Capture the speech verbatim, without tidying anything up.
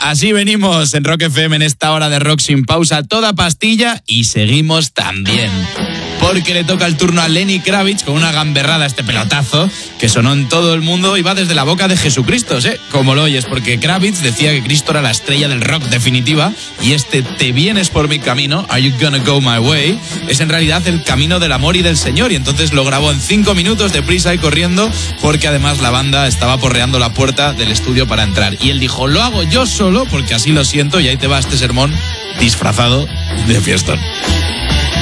Así venimos en Rock F M en esta hora de rock sin pausa, toda pastilla, y seguimos también. Porque le toca el turno a Lenny Kravitz con una gamberrada, este pelotazo, que sonó en todo el mundo y va desde la boca de Jesucristo, ¿eh? Como lo oyes, porque Kravitz decía que Cristo era la estrella del rock definitiva, y este Te vienes por mi camino, Are You Gonna Go My Way, es en realidad el camino del amor y del Señor, y entonces lo grabó en cinco minutos de prisa y corriendo, porque además la banda estaba porreando la puerta del estudio para entrar. Y él dijo, lo hago yo solo, porque así lo siento, y ahí te va este sermón disfrazado de fiestón.